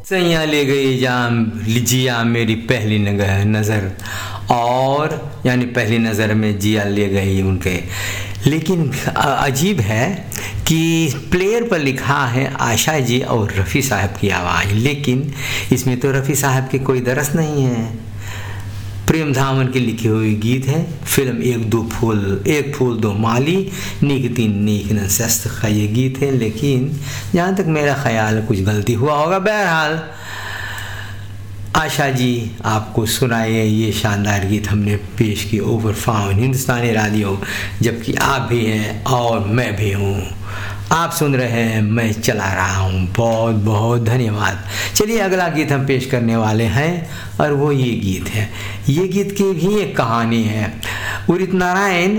सैया ले गई जाम जिया मेरी पहली नज़र, और यानी पहली नज़र में जिया ले गई उनके। लेकिन अजीब है कि प्लेयर पर लिखा है आशा जी और रफ़ी साहब की आवाज़, लेकिन इसमें तो रफ़ी साहब की कोई दरस नहीं है। प्रेम धामन की लिखी हुई गीत है। फिल्म एक फूल दो माली नीक तीन नीक नशस्त का ये गीत है, लेकिन जहाँ तक मेरा ख्याल कुछ गलती हुआ होगा। बहरहाल आशा जी आपको सुनाए ये शानदार गीत हमने पेश की ओवर फाउन हिंदुस्तानी रेडियो, जबकि आप भी हैं और मैं भी हूँ। आप सुन रहे हैं, मैं चला रहा हूँ। बहुत बहुत धन्यवाद। चलिए अगला गीत हम पेश करने वाले हैं और वो ये गीत है। ये गीत की भी एक कहानी है। उदित नारायण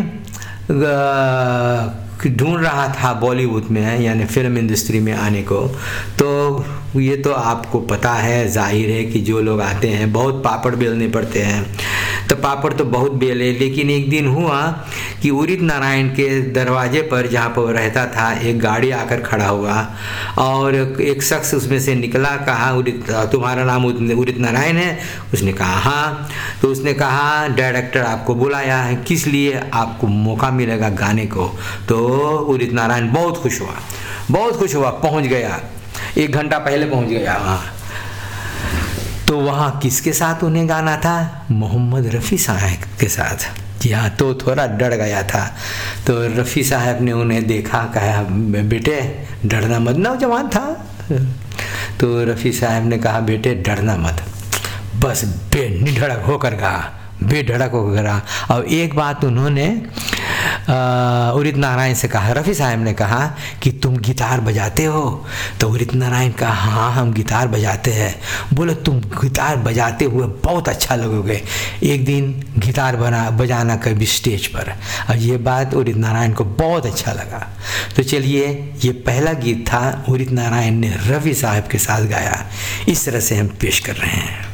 ढूंढ रहा था बॉलीवुड में यानी फिल्म इंडस्ट्री में आने को, तो ये तो आपको पता है, जाहिर है कि जो लोग आते हैं बहुत पापड़ बेलने पड़ते हैं, तो पापड़ तो बहुत बेले। लेकिन एक दिन हुआ कि उदित नारायण के दरवाजे पर जहाँ पर रहता था एक गाड़ी आकर खड़ा हुआ और एक शख्स उसमें से निकला। कहा उदित तुम्हारा नाम उदित नारायण है? उसने कहा हाँ। तो उसने कहा डायरेक्टर आपको बुलाया है, किस लिए? आपको मौका मिलेगा गाने को। तो उदित नारायण बहुत खुश हुआ, पहुँच गया, 1 घंटा पहले पहुँच गया वहाँ। तो वहाँ किसके साथ उन्हें गाना था? मोहम्मद रफ़ी साहब के साथ। जी हाँ, तो थोड़ा डर गया था। तो रफ़ी साहब ने उन्हें देखा, कहा बेटे डरना मत, नौजवान था। तो रफ़ी साहब ने कहा बेटे डरना मत, बस बेधड़क होकर गा। और एक बात उन्होंने उदित नारायण से कहा, रफ़ी साहब ने कहा कि तुम गिटार बजाते हो? तो उदित नारायण कहा हाँ हम गिटार बजाते हैं। बोले तुम गिटार बजाते हुए बहुत अच्छा लगोगे, एक दिन गिटार बजाना कभी स्टेज पर। और ये बात उदित नारायण को बहुत अच्छा लगा। तो चलिए ये पहला गीत था उदित नारायण ने रफ़ी साहब के साथ गाया, इस तरह से हम पेश कर रहे हैं।